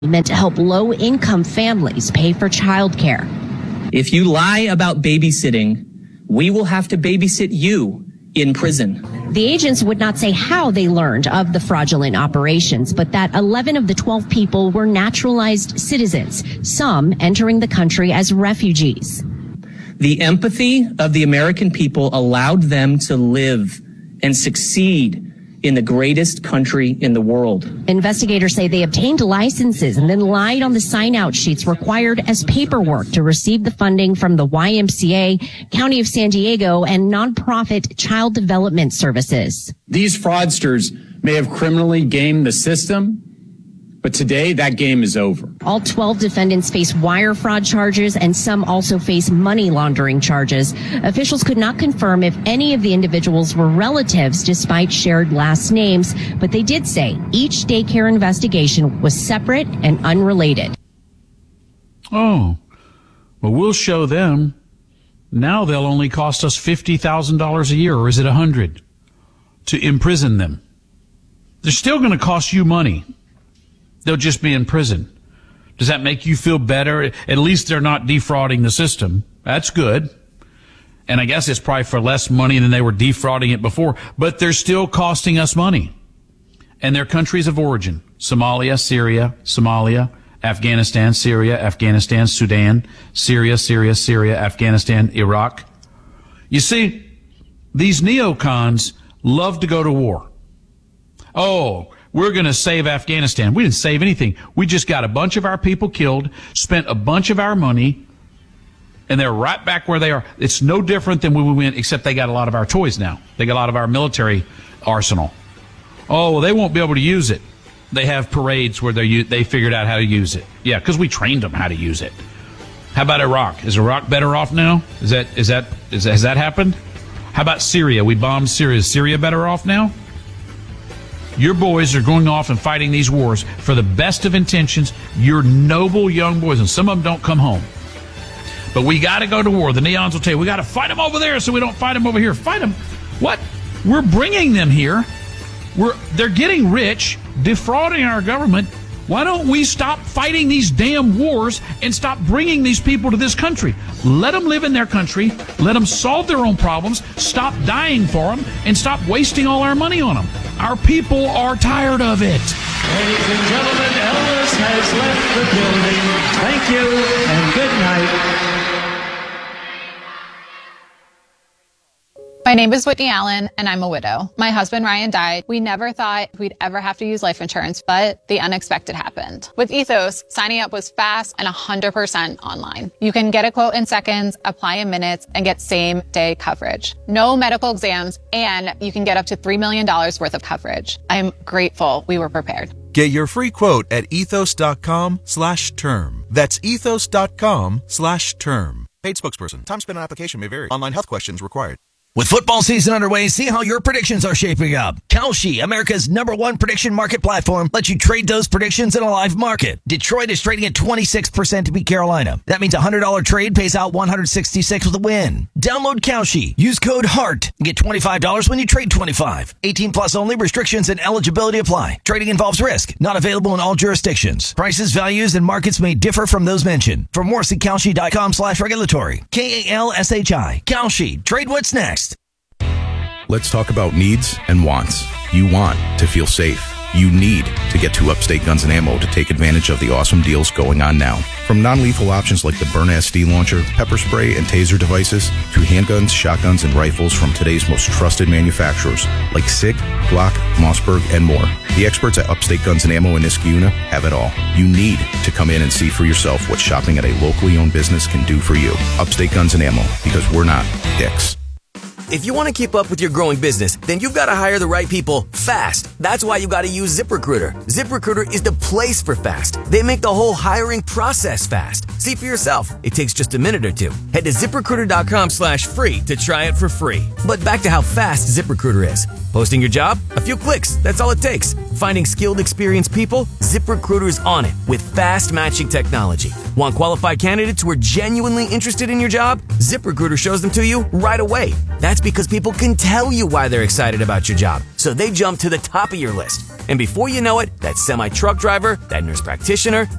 meant to help low-income families pay for childcare. If you lie about babysitting, we will have to babysit you in prison. The agents would not say how they learned of the fraudulent operations, but that 11 of the 12 people were naturalized citizens, some entering the country as refugees. The empathy of the American people allowed them to live and succeed in the greatest country in the world. Investigators say they obtained licenses and then lied on the sign-out sheets required as paperwork to receive the funding from the YMCA, County of San Diego, and nonprofit Child Development Services. These fraudsters may have criminally gamed the system, but today that game is over. All 12 defendants face wire fraud charges, and some also face money laundering charges. Officials could not confirm if any of the individuals were relatives despite shared last names, but they did say each daycare investigation was separate and unrelated. Oh, well, we'll show them. Now they'll only cost us $50,000 a year, or is it $100,000 to imprison them? They're still going to cost you money. They'll just be in prison. Does that make you feel better? At least they're not defrauding the system. That's good. And I guess it's probably for less money than they were defrauding it before, but they're still costing us money. And their countries of origin: Somalia, Syria, Somalia, Afghanistan, Syria, Afghanistan, Sudan, Syria, Afghanistan, Iraq. You see, these neocons love to go to war. Oh, we're going to save Afghanistan. We didn't save anything. We just got a bunch of our people killed, spent a bunch of our money, and they're right back where they are. It's no different than when we went, except they got a lot of our toys now. They got a lot of our military arsenal. Oh, well, they won't be able to use it. They have parades where they figured out how to use it. Yeah, because we trained them how to use it. How about Iraq? Is Iraq better off now? Has that happened? How about Syria? We bombed Syria. Is Syria better off now? Your boys are going off and fighting these wars for the best of intentions. You're noble young boys, and some of them don't come home. But we got to go to war. The neons will tell you, we got to fight them over there so we don't fight them over here. Fight them? What? We're bringing them here. They're getting rich, defrauding our government. Why don't we stop fighting these damn wars and stop bringing these people to this country? Let them live in their country. Let them solve their own problems. Stop dying for them and stop wasting all our money on them. Our people are tired of it. Ladies and gentlemen, Elvis has left the building. Thank you and good night. My name is Whitney Allen, and I'm a widow. My husband, Ryan, died. We never thought we'd ever have to use life insurance, but the unexpected happened. With Ethos, signing up was fast and 100% online. You can get a quote in seconds, apply in minutes, and get same-day coverage. No medical exams, and you can get up to $3 million worth of coverage. I'm grateful we were prepared. Get your free quote at ethos.com/term. That's ethos.com/term. Paid spokesperson. Time spent on application may vary. Online health questions required. With football season underway, see how your predictions are shaping up. Kalshi, America's #1 prediction market platform, lets you trade those predictions in a live market. Detroit is trading at 26% to beat Carolina. That means a $100 trade pays out $166 with a win. Download Kalshi. Use code HEART and get $25 when you trade $25. 18 plus only. Restrictions and eligibility apply. Trading involves risk. Not available in all jurisdictions. Prices, values, and markets may differ from those mentioned. For more, see Kalshi.com/regulatory. KALSHI. Kalshi. Trade what's next. Let's talk about needs and wants. You want to feel safe. You need to get to Upstate Guns and Ammo to take advantage of the awesome deals going on now. From non-lethal options like the Burn SD launcher, pepper spray, and taser devices, to handguns, shotguns, and rifles from today's most trusted manufacturers like SIG, Glock, Mossberg, and more. The experts at Upstate Guns and Ammo in Niskayuna have it all. You need to come in and see for yourself what shopping at a locally owned business can do for you. Upstate Guns and Ammo, because we're not dicks. If you want to keep up with your growing business, then you've got to hire the right people fast. That's why you got to use ZipRecruiter. ZipRecruiter is the place for fast. They make the whole hiring process fast. See for yourself. It takes just a minute or two. Head to ZipRecruiter.com/free to try it for free. But back to how fast ZipRecruiter is. Posting your job? A few clicks. That's all it takes. Finding skilled, experienced people? ZipRecruiter is on it with fast matching technology. Want qualified candidates who are genuinely interested in your job? ZipRecruiter shows them to you right away. That's because people can tell you why they're excited about your job, so they jump to the top of your list. And before you know it, that semi-truck driver, that nurse practitioner,